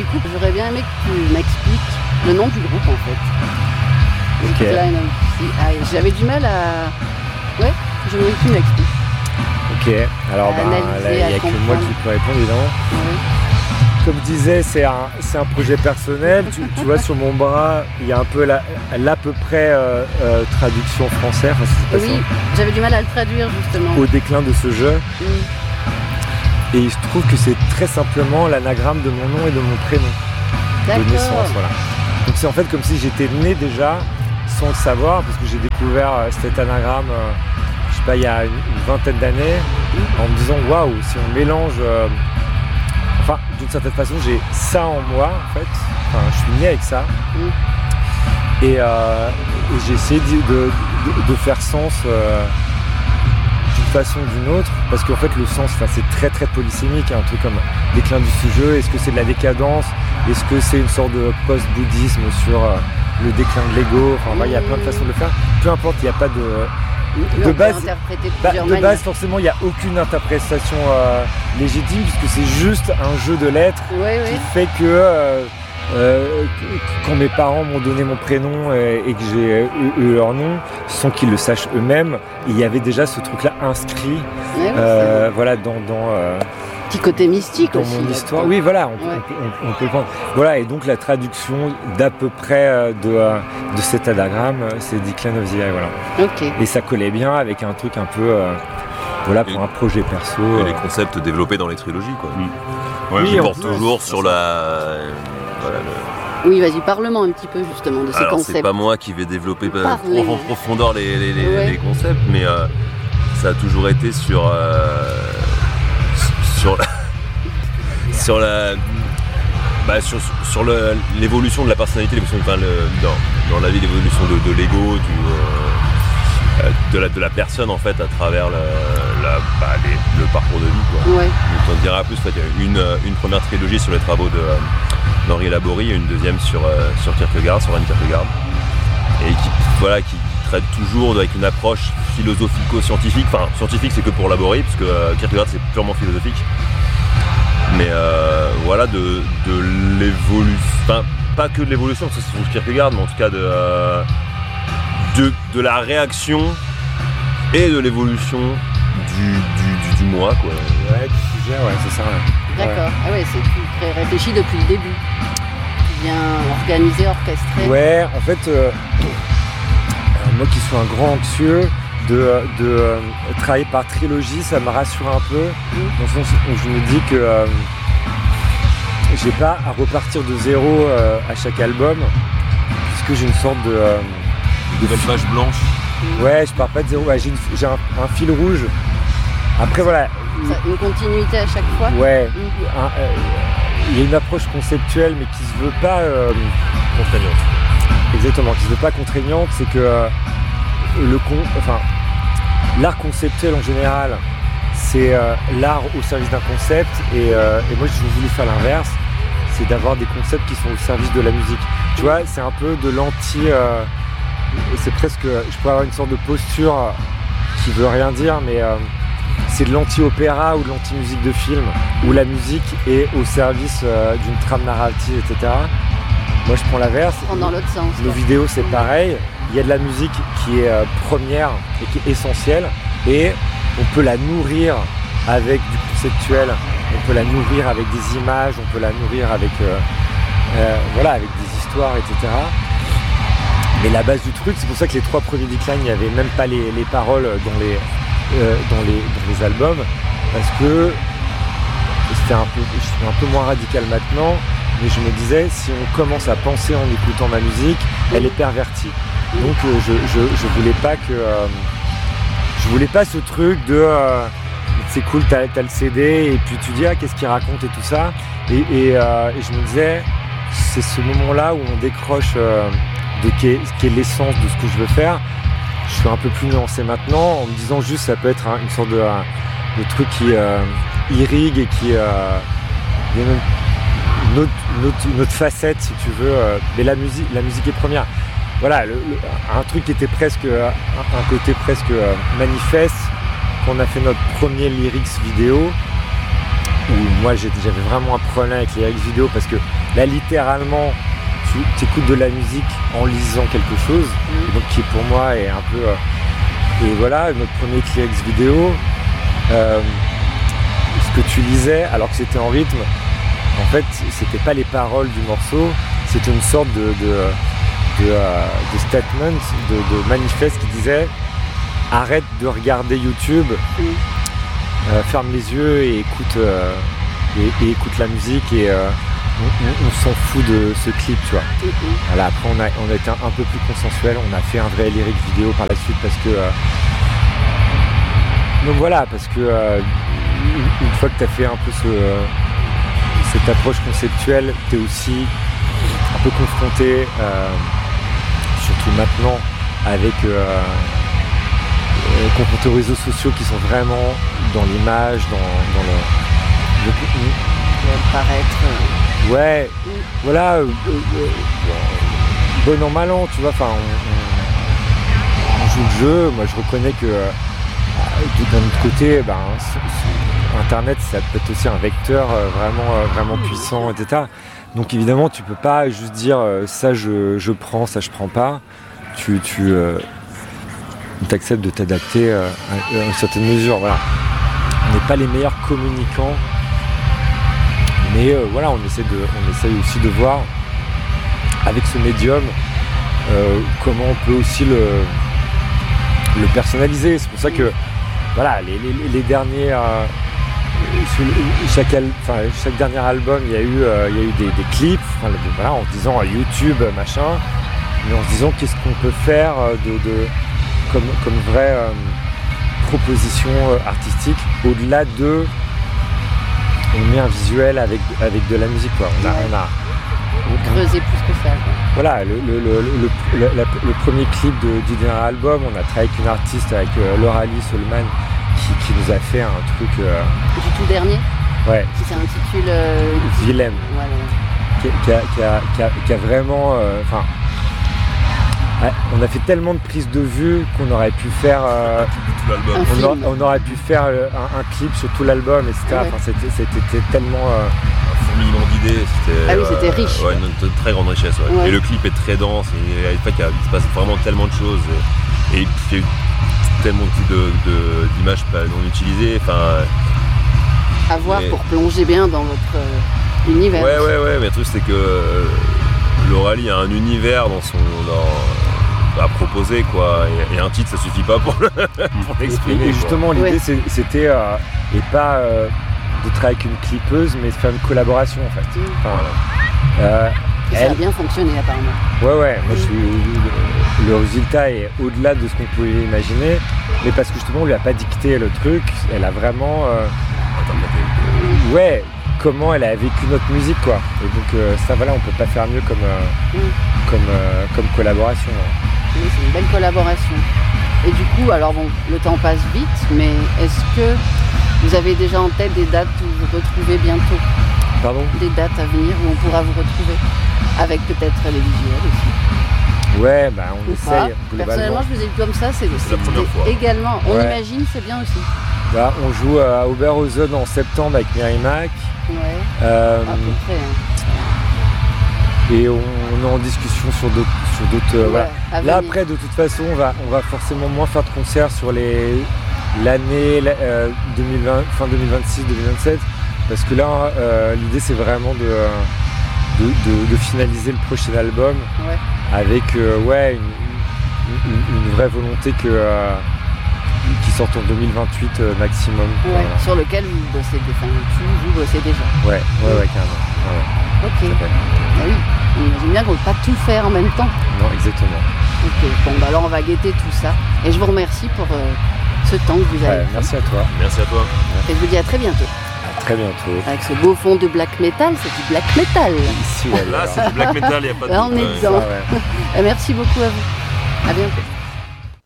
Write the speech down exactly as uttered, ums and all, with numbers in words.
coup, j'aurais bien aimé que tu m'expliques le nom du groupe, en fait. Ok. Decline of the Eye. J'avais du mal à... Ouais, j'aimerais que tu m'expliques. Ok, alors À bah, analyser, là, il n'y a à que moi comprendre. qui peux répondre, évidemment. Ouais. Comme je disais, c'est un, c'est un projet personnel. Tu, tu vois, sur mon bras, il y a un peu la, l'à peu près euh, euh, traduction française. Enfin, c'est pas Oui, j'avais du mal à le traduire, justement. ça. Au déclin de ce jeu. Mm. Et il se trouve que c'est très simplement l'anagramme de mon nom et de mon prénom D'accord. de naissance. Voilà. Donc c'est en fait comme si j'étais né déjà sans le savoir, parce que j'ai découvert euh, cet anagramme, euh, je sais pas, il y a une, une vingtaine d'années, en me disant waouh, si on mélange. Euh, Enfin, d'une certaine façon, j'ai ça en moi, en fait. Enfin, je suis né avec ça. Mm. Et, euh, et j'ai essayé de, de, de, de faire sens euh, d'une façon ou d'une autre. Parce qu'en fait, le sens, enfin, c'est très très polysémique. Un truc comme déclin du sujet. Est-ce que c'est de la décadence? Est-ce que c'est une sorte de post-bouddhisme sur euh, le déclin de l'ego? Enfin, bah, il y a plein de façons de le faire. Peu importe, il n'y a pas de... Oui, De on base, peut interpréter de Bah, plusieurs de manières. base, forcément, il n'y a aucune interprétation euh, légitime, puisque c'est juste un jeu de lettres Oui, qui oui. fait que euh, euh, quand mes parents m'ont donné mon prénom et, et que j'ai eu, eu leur nom, sans qu'ils le sachent eux-mêmes, il y avait déjà ce truc-là inscrit, Oui, oui, euh, voilà, dans, dans, euh, c'est un petit côté mystique dans aussi. mon là, histoire. quoi. Oui, voilà, on, Ouais. on- on- on peut le prendre. Voilà, et donc la traduction d'à peu près euh, de, euh, de cet anagramme, euh, c'est Decline of the Eye, voilà. Ok. Et ça collait bien avec un truc un peu, euh, voilà, pour Et- un projet perso. Et euh, les concepts développés dans les trilogies, quoi. Ouais, Oui, mais en Portent plus, toujours c'est sur ça. la... euh, voilà, le- Oui, vas-y, parle-moi un petit peu justement de ces Alors, concepts. c'est pas moi qui vais développer pas- Parlez. en profondeur les, les- les- Ouais. les concepts, mais euh, ça a toujours été sur euh, sur la sur la bah, sur, sur le- l'évolution de la personnalité, l'évolution, enfin, le- dans, dans la vie, l'évolution de, de l'ego, du euh, de la de la personne en fait à travers le, la, bah, les- le parcours de vie, quoi. Ouais. Donc, on dira plus. En fait, il y a une, une première trilogie sur les travaux de euh, d'Henri Laborie et une deuxième sur, euh, sur Kierkegaard, sur Anne Kierkegaard, et qui, voilà, qui traite toujours avec une approche philosophico-scientifique. Enfin, scientifique, c'est que pour Laborie, parce que euh, Kierkegaard, c'est purement philosophique. Mais euh, voilà, de, de l'évolution. Enfin, pas que de l'évolution, parce que c'est sur Kierkegaard, mais en tout cas de, euh, de, de la réaction et de l'évolution du, du, du, du moi, quoi. Ouais, du sujet, ouais, c'est ça. Ouais. D'accord. Ah ouais, c'est tout très réfléchi depuis le début. Bien organisé, orchestré. Ouais, en fait, euh, euh, moi qui suis un grand anxieux, de, de euh, travailler par trilogie, ça me rassure un peu, dans le sens où je me dis que euh, j'ai pas à repartir de zéro euh, à chaque album, puisque j'ai une sorte de... euh, Une nouvelle page blanche. ouais, je pars pas de zéro, ouais, j'ai, une- j'ai un, un fil rouge. Après, voilà, Ça- une continuité à chaque fois. ouais, Mm. un- euh, il y a une approche conceptuelle, mais qui se veut pas... euh, Contraignante. Exactement, qui ne veut pas contraignante, c'est que euh, le con, enfin, l'art conceptuel en général, c'est euh, l'art au service d'un concept, et, euh, et moi j'ai voulu faire l'inverse, c'est d'avoir des concepts qui sont au service de la musique. Tu vois, c'est un peu de l'anti, euh, c'est presque, je pourrais avoir une sorte de posture qui veut rien dire, mais euh, c'est de l'anti-opéra ou de l'anti-musique de film, où la musique est au service euh, d'une trame narrative, et cetera. Moi je prends l'inverse. Prendre dans l'autre sens. Nos quoi. vidéos c'est pareil, il y a de la musique qui est euh, première et qui est essentielle, et on peut la nourrir avec du conceptuel, on peut la nourrir avec des images, on peut la nourrir avec, euh, euh, voilà, avec des histoires, et cetera. Mais la base du truc, c'est pour ça que les trois premiers Decline, il n'y avait même pas les, les paroles dans les, euh, dans, les, dans les albums, parce que c'était un peu, je suis un peu moins radical maintenant, mais je me disais, si on commence à penser en écoutant ma musique, elle est pervertie. Donc euh, je, je, je voulais pas que... euh, je voulais pas ce truc de... euh, c'est cool, t'as, t'as le C D, et puis tu dis, ah, qu'est-ce qu'il raconte et tout ça. Et, et, euh, et je me disais, c'est ce moment-là où on décroche euh, de qu'est, qu'est l'essence de ce que je veux faire. Je suis un peu plus nuancé maintenant, en me disant juste, ça peut être un- une sorte de, de truc qui euh, irrigue et qui... Euh, il y a même une autre, une, autre, une autre facette, si tu veux, euh, mais la musique, la musique est première. Voilà, le, le, un truc qui était presque, un, un côté presque euh, manifeste, quand on a fait notre premier lyrics vidéo, où moi j'étais, j'avais vraiment un problème avec les lyrics vidéo, parce que là littéralement tu écoutes de la musique en lisant quelque chose, Mmh. et donc qui pour moi est un peu euh, et voilà notre premier Clear X vidéo, euh, ce que tu lisais alors que c'était en rythme, en fait c'était pas les paroles du morceau, c'était une sorte de de, de, euh, de statement, de, de manifeste qui disait arrête de regarder YouTube, Mmh. euh, ferme les yeux et écoute euh, et, et écoute la musique et euh, on, on- on s'en fout de ce clip, tu vois. Mmh. Voilà, après on a, on a été un, un peu plus consensuel, on a fait un vrai lyric vidéo par la suite parce que euh, donc voilà, parce que euh, une, une fois que tu as fait un peu ce, euh, cette approche conceptuelle, tu es aussi un peu confronté, euh, surtout maintenant, avec euh, euh, confronté aux réseaux sociaux qui sont vraiment dans l'image, dans, dans le, le- Le paraître. euh, Ouais, Mm. voilà, euh, euh, euh, bon an mal an, tu vois, enfin, on, on- on joue le jeu, moi je reconnais que euh, d'un autre côté, ben, c- c- Internet, ça peut être aussi un vecteur euh, vraiment, euh, vraiment puissant, et cetera. Donc évidemment, tu peux pas juste dire euh, ça je, je prends, ça je prends pas. Tu, tu euh, acceptes de t'adapter euh, à, à une certaine mesure, voilà. On n'est pas les meilleurs communicants. Mais euh, voilà, on essaie, de, on essaie aussi de voir avec ce médium euh, comment on peut aussi le, le personnaliser. C'est pour ça que voilà, les, les- les derniers, euh, sur le- chaque, al- enfin, chaque dernier album, il y a eu, euh, il y a eu des, des clips, enfin, le- voilà, en se disant euh, YouTube, machin, mais en se disant qu'est-ce qu'on peut faire euh, de, de- comme, comme vraie euh, proposition euh, artistique au-delà de on met un visuel avec, avec de la musique, quoi. On a, Ouais. on a- on- Creuser plus que ça. quoi. voilà, le, le, le, le, le- la- le premier clip de- du dernier album, on a travaillé avec une artiste, avec euh, Lauralie Solman, qui, qui nous a fait un truc, euh, Du tout dernier, ouais, qui s'intitule. Euh, vilaine, Voilà. qui, qui a, qui, a, qui, a, qui a vraiment, euh, enfin, ouais, on a fait tellement de prises de vue qu'on aurait pu faire, euh, Tout l'album. Un on, film. a- on aurait pu faire euh, un, un clip sur tout l'album, et cetera. Ouais. Enfin, c'était, c'était, c'était tellement, euh, Un fourmillement d'idées, c'était. Ah oui, c'était riche. Ouais, une, une très grande richesse. Ouais. Ouais. Et le clip est très dense. Et en fait, il, y a- il se passe vraiment tellement de choses. Et, et il y a eu tellement de, de- d'images pas non utilisées. Enfin, À voir Mais- pour plonger bien dans votre euh, univers. ouais, ouais, ouais. Mais le truc, c'est que euh, Lauralie a un univers dans son. Dans, à proposer, quoi. Et, et un titre, ça suffit pas pour, le- pour et, l'exprimer. et quoi. justement, l'idée, Ouais. c'est- c'était, euh, et pas euh, de travailler avec une clippeuse, mais de faire une collaboration, en fait. Mm. Enfin, Voilà. euh, Et ça a elle, bien fonctionné apparemment. ouais, ouais, moi, Mm. je suis, le, le résultat est au-delà de ce qu'on pouvait imaginer, mais parce que justement, on lui a pas dicté le truc, elle a vraiment, euh, ouais, comment elle a vécu notre musique, quoi. Et donc, euh, ça, voilà, on peut pas faire mieux comme, euh, Mm. comme, euh, comme collaboration. hein. Oui, c'est une belle collaboration. Et du coup, alors bon, le temps passe vite, mais est-ce que vous avez déjà en tête des dates où vous vous retrouvez bientôt? Pardon? Des dates à venir où on pourra vous retrouver? Avec peut-être les visuels aussi. Ouais, bah, on Ou pas. essaye, globalement. Personnellement, je vous ai vu comme ça, c'est C'est la première c'était fois. également. On Ouais. imagine, c'est bien aussi. Là, on joue à Oberhausen en septembre avec Merrimack. Ouais, Euh, à peu près. hein. et on, on est en discussion sur d'autres. Sur d'autres euh, Ouais, voilà. à Là, venir. après, de toute façon, on va, on va forcément moins faire de concerts sur les, l'année la- euh, deux mille vingt, fin deux mille vingt-six deux mille vingt-sept. Parce que là, euh, l'idée, c'est vraiment de, euh, de, de- de finaliser le prochain album Ouais. avec euh, ouais, une, une- une vraie volonté que, euh, qui sorte en deux mille vingt-huit euh, maximum. Ouais, Voilà. sur lequel vous bossez, enfin, dessus, vous bossez déjà. Ouais, ouais, ouais, carrément. Ouais, Ok. ouais. Ah oui, on imagine bien qu'on ne peut pas tout faire en même temps. Non, exactement. Ok, bon, bah alors on va guetter tout ça. Et je vous remercie pour euh, ce temps que vous avez Ouais, pris. merci à toi. Merci à toi. Et je vous dis à très bientôt. À très bientôt. Avec ce beau fond de black metal, c'est du black metal. Ici ou ailleurs. Là, c'est du black metal, il n'y a pas de. Là, on est ouais. dedans. Ah ouais. Et merci beaucoup à vous. À bientôt.